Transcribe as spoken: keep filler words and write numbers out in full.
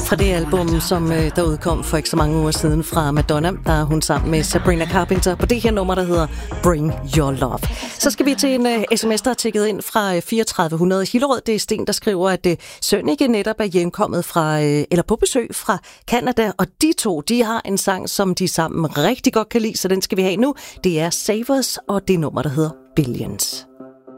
Fra det album, som øh, der udkom for ikke så mange uger siden fra Madonna, der er hun sammen med Sabrina Carpenter på det her nummer, der hedder Bring Your Love. Så skal vi til en øh, sms, der er tækket ind fra øh, fireogtredive hundrede Hillerød. Det er Sten, der skriver, at øh, Sønneke netop er hjemkommet fra, øh, eller på besøg fra Canada, og de to, de har en sang, som de sammen rigtig godt kan lide, så den skal vi have nu. Det er Savers, og det nummer, der hedder Billions.